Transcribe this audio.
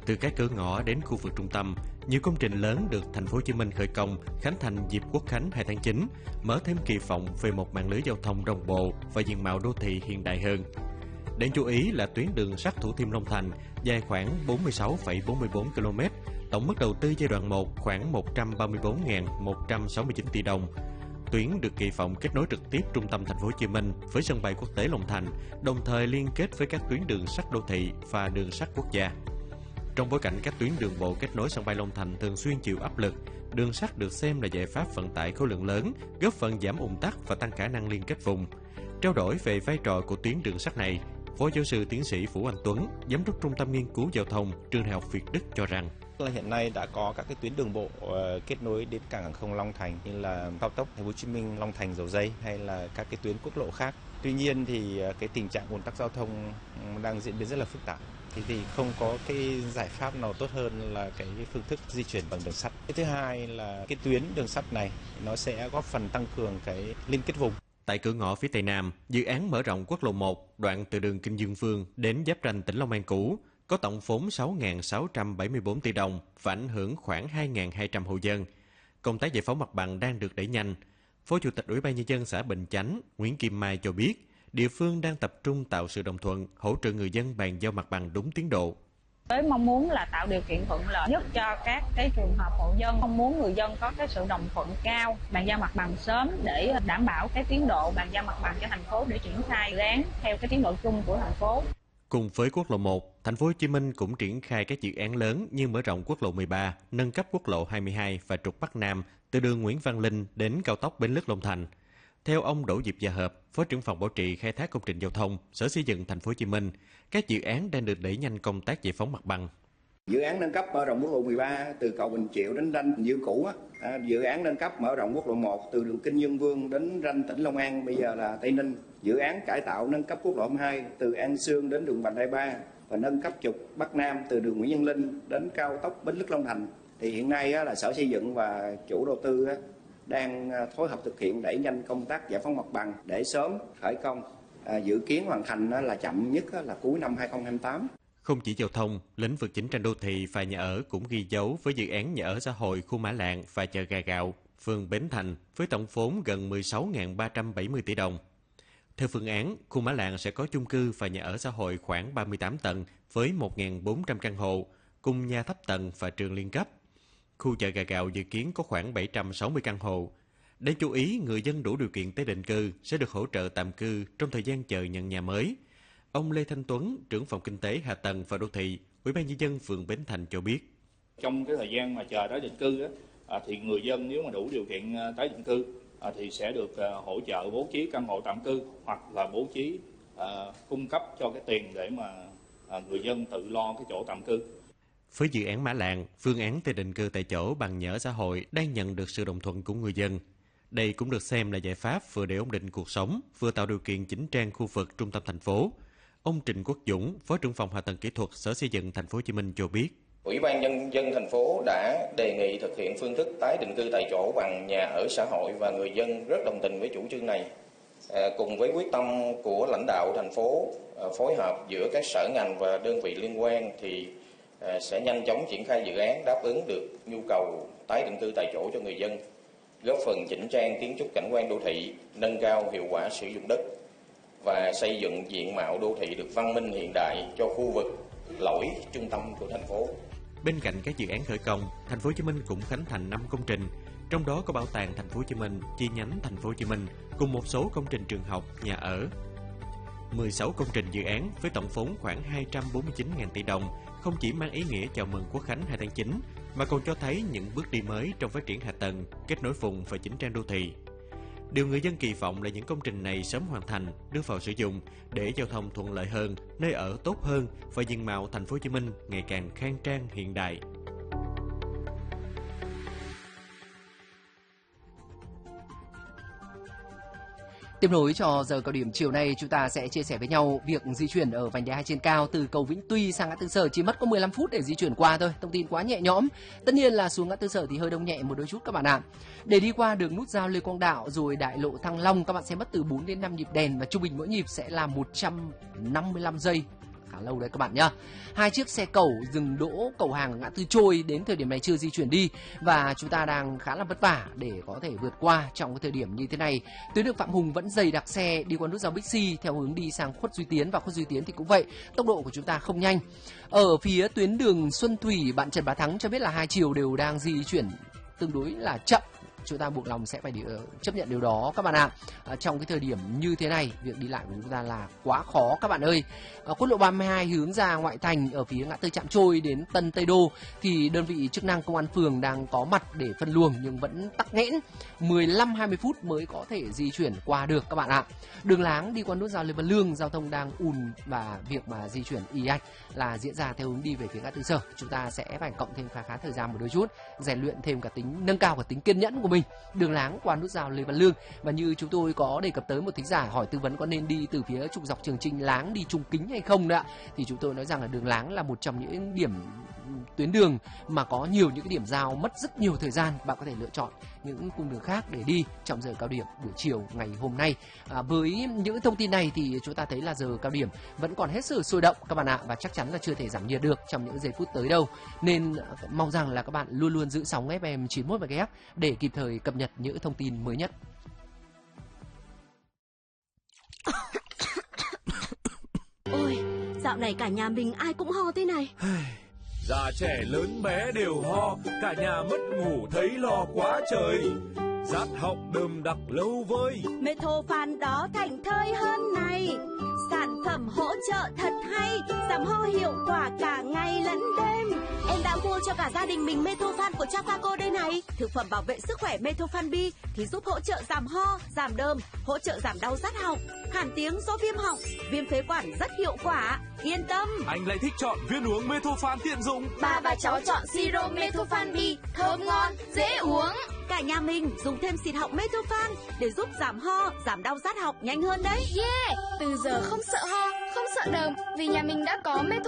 Từ các cửa ngõ đến khu vực trung tâm, nhiều công trình lớn được thành phố Hồ Chí Minh khởi công, khánh thành dịp Quốc khánh 2 tháng 9, mở thêm kỳ vọng về một mạng lưới giao thông đồng bộ và diện mạo đô thị hiện đại hơn. Đáng chú ý là tuyến đường sắt Thủ Thiêm - Long Thành dài khoảng 46,44 km, tổng mức đầu tư giai đoạn 1 khoảng 134.169 tỷ đồng. Tuyến được kỳ vọng kết nối trực tiếp trung tâm thành phố Hồ Chí Minh với sân bay quốc tế Long Thành, đồng thời liên kết với các tuyến đường sắt đô thị và đường sắt quốc gia. Trong bối cảnh các tuyến đường bộ kết nối sân bay Long Thành thường xuyên chịu áp lực, đường sắt được xem là giải pháp vận tải khối lượng lớn, góp phần giảm ùn tắc và tăng khả năng liên kết vùng. Trao đổi về vai trò của tuyến đường sắt này, Phó giáo sư tiến sĩ Vũ Anh Tuấn, giám đốc Trung tâm Nghiên cứu Giao thông, Trường Đại học Việt Đức cho rằng hiện nay đã có các cái tuyến đường bộ kết nối đến cảng hàng không Long Thành như là cao tốc Thành phố Hồ Chí Minh - Long Thành - Dầu Giây hay là các cái tuyến quốc lộ khác. Tuy nhiên thì cái tình trạng ùn tắc giao thông đang diễn biến rất là phức tạp. Thì không có cái giải pháp nào tốt hơn là cái phương thức di chuyển bằng đường sắt. Cái thứ hai là cái tuyến đường sắt này nó sẽ góp phần tăng cường cái liên kết vùng. Tại cửa ngõ phía Tây Nam, dự án mở rộng quốc lộ 1 đoạn từ đường Kinh Dương Vương đến giáp ranh tỉnh Long An cũ có tổng vốn 6.674 tỷ đồng và ảnh hưởng khoảng 2.200 hộ dân. Công tác giải phóng mặt bằng đang được đẩy nhanh. Phó Chủ tịch Ủy ban Nhân dân xã Bình Chánh Nguyễn Kim Mai cho biết, địa phương đang tập trung tạo sự đồng thuận, hỗ trợ người dân bàn giao mặt bằng đúng tiến độ. Với mong muốn là tạo điều kiện thuận lợi nhất cho các cái trường hợp hộ dân, mong muốn người dân có cái sự đồng thuận cao, bàn giao mặt bằng sớm để đảm bảo cái tiến độ bàn giao mặt bằng cho thành phố để triển khai dự án theo cái tiến độ chung của thành phố. Cùng với quốc lộ 1, thành phố Hồ Chí Minh cũng triển khai các dự án lớn như mở rộng quốc lộ 13, nâng cấp quốc lộ 22 và trục Bắc Nam từ đường Nguyễn Văn Linh đến cao tốc Bến Lức - Long Thành. Theo ông Đỗ Diệp Gia Hợp, Phó trưởng phòng bảo trì khai thác công trình giao thông, Sở Xây dựng thành phố Hồ Chí Minh, các dự án đang được đẩy nhanh công tác giải phóng mặt bằng. Dự án nâng cấp mở rộng quốc lộ 13 từ cầu Bình Triệu đến ranh Bình Dương cũ, dự án nâng cấp mở rộng quốc lộ 1 từ đường Kinh Dương Vương đến ranh tỉnh Long An bây giờ là Tây Ninh, dự án cải tạo nâng cấp quốc lộ 22 từ An Sương đến đường Vành Đai 3 và nâng cấp trục Bắc Nam từ đường Nguyễn Văn Linh đến cao tốc Bến Lức - Long Thành. Thì hiện nay là Sở Xây dựng và chủ đầu tư đang phối hợp thực hiện đẩy nhanh công tác giải phóng mặt bằng để sớm khởi công, dự kiến hoàn thành là chậm nhất là cuối năm 2028. Không chỉ giao thông, lĩnh vực chỉnh trang đô thị và nhà ở cũng ghi dấu với dự án nhà ở xã hội khu Mã Lạng và chợ Gà Gạo, phường Bến Thành với tổng vốn gần 16.370 tỷ đồng. Theo phương án, khu Mã Lạng sẽ có chung cư và nhà ở xã hội khoảng 38 tầng với 1.400 căn hộ, cùng nhà thấp tầng và trường liên cấp. Khu chợ Gà Gạo dự kiến có khoảng 760 căn hộ. Đáng chú ý, người dân đủ điều kiện tới định cư sẽ được hỗ trợ tạm cư trong thời gian chờ nhận nhà mới. Ông Lê Thanh Tuấn, trưởng phòng kinh tế, hạ tầng và đô thị, Ủy ban Nhân dân phường Bến Thành cho biết. Trong cái thời gian mà chờ tái định cư thì người dân nếu mà đủ điều kiện tái định cư thì sẽ được hỗ trợ bố trí căn hộ tạm cư hoặc là bố trí cung cấp cho cái tiền để mà người dân tự lo cái chỗ tạm cư. Với dự án Mã Lạng, phương án tái định cư tại chỗ bằng nhà ở xã hội đang nhận được sự đồng thuận của người dân. Đây cũng được xem là giải pháp vừa để ổn định cuộc sống, vừa tạo điều kiện chỉnh trang khu vực trung tâm thành phố. Ông Trịnh Quốc Dũng, Phó trưởng phòng hạ tầng kỹ thuật Sở Xây dựng thành phố Hồ Chí Minh cho biết. Ủy ban Nhân dân thành phố đã đề nghị thực hiện phương thức tái định cư tại chỗ bằng nhà ở xã hội và người dân rất đồng tình với chủ trương này. Cùng với quyết tâm của lãnh đạo thành phố phối hợp giữa các sở ngành và đơn vị liên quan thì sẽ nhanh chóng triển khai dự án đáp ứng được nhu cầu tái định cư tại chỗ cho người dân, góp phần chỉnh trang kiến trúc cảnh quan đô thị, nâng cao hiệu quả sử dụng đất và xây dựng diện mạo đô thị được văn minh hiện đại cho khu vực lõi trung tâm của thành phố. Bên cạnh các dự án khởi công, thành phố Hồ Chí Minh cũng khánh thành 5 công trình, trong đó có Bảo tàng thành phố Hồ Chí Minh, chi nhánh thành phố Hồ Chí Minh cùng một số công trình trường học, nhà ở. 16 công trình dự án với tổng vốn khoảng 249.000 tỷ đồng không chỉ mang ý nghĩa chào mừng Quốc khánh 2 tháng 9 mà còn cho thấy những bước đi mới trong phát triển hạ tầng, kết nối vùng và chỉnh trang đô thị. Điều người dân kỳ vọng là những công trình này sớm hoàn thành, đưa vào sử dụng để giao thông thuận lợi hơn, nơi ở tốt hơn và diện mạo thành phố Hồ Chí Minh ngày càng khang trang hiện đại. Tiếp nối cho giờ cao điểm chiều nay, chúng ta sẽ chia sẻ với nhau việc di chuyển ở vành đai 2 trên cao từ cầu Vĩnh Tuy sang ngã tư Sở chỉ mất có 15 phút để di chuyển qua thôi. Thông tin quá nhẹ nhõm. Tất nhiên là xuống ngã tư Sở thì hơi đông nhẹ một đôi chút các bạn ạ. Để đi qua đường nút giao Lê Quang Đạo rồi đại lộ Thăng Long, các bạn sẽ mất từ 4 đến 5 nhịp đèn và trung bình mỗi nhịp sẽ là 155 giây. khá lâu đấy các bạn nhá. 2 chiếc xe cẩu dừng đỗ cầu hàng ở ngã tư Trôi đến thời điểm này chưa di chuyển đi và chúng ta đang khá là vất vả để có thể vượt qua trong cái thời điểm như thế này. Tuyến đường Phạm Hùng vẫn dày đặc xe đi qua nút giao Bixi theo hướng đi sang Khuất Duy Tiến, và Khuất Duy Tiến thì cũng vậy, tốc độ của chúng ta không nhanh. Ở phía tuyến đường Xuân Thủy, bạn Trần Bá Thắng cho biết là 2 chiều đều đang di chuyển tương đối là chậm. Chúng ta buộc lòng sẽ phải chấp nhận điều đó các bạn ạ. Trong cái thời điểm như thế này, việc đi lại của chúng ta là quá khó các bạn ơi. Quốc lộ 32 hướng ra ngoại thành ở phía ngã tư Trạm Trôi đến Tân Tây Đô thì đơn vị chức năng công an phường đang có mặt để phân luồng nhưng vẫn tắc nghẽn, 15-20 phút mới có thể di chuyển qua được các bạn ạ. Đường láng đi qua nút giao Lê Văn Lương, giao thông đang ùn và việc mà di chuyển ì ạch là diễn ra theo hướng đi về phía ngã tư Sở. Chúng ta sẽ phải cộng thêm khá thời gian một đôi chút, rèn luyện thêm cả nâng cao cả tính kiên nhẫn của mình. Đường láng qua nút giao Lê Văn Lương, và như chúng tôi có đề cập tới, một thính giả hỏi tư vấn có nên đi từ phía trục dọc Trường Chinh láng đi Trung Kính hay không đó, thì chúng tôi nói rằng là đường láng là một trong những điểm tuyến đường mà có nhiều những cái điểm giao mất rất nhiều thời gian. Bạn có thể lựa chọn những cung đường khác để đi trong giờ cao điểm buổi chiều ngày hôm nay. Với những thông tin này thì chúng ta thấy là giờ cao điểm vẫn còn hết sức sôi động các bạn ạ, và chắc chắn là chưa thể giảm nhiệt được trong những giây phút tới đâu, nên mong rằng là các bạn luôn luôn giữ sóng FM 91 MHz để kịp thời cập nhật những thông tin mới nhất. Ôi, dạo này cả nhà mình ai cũng ho thế này. Già trẻ lớn bé đều ho, cả nhà mất ngủ thấy lo quá trời. Rát họng đơm đặc lâu vơi. Metophan đó thành thơi hơn này. Sản phẩm hỗ trợ thật hay, giảm ho hiệu quả cả ngày lẫn đêm. Em đã mua cho cả gia đình mình Metophan của Trafaco đây này. Thực phẩm bảo vệ sức khỏe Metophan B thì giúp hỗ trợ giảm ho, giảm đơm, hỗ trợ giảm đau rát họng, hàn tiếng do viêm họng, viêm phế quản rất hiệu quả. Yên tâm. Anh lại thích chọn viên uống Metophan tiện dụng. Ba và cháu chọn siro Metophan B, thơm ngon, dễ uống. Cả nhà mình dùng thêm xịt họng Metophan để giúp giảm ho, giảm đau rát họng nhanh hơn đấy. Yeah, từ giờ không sợ ho, không sợ đờm vì nhà mình đã có Metophan.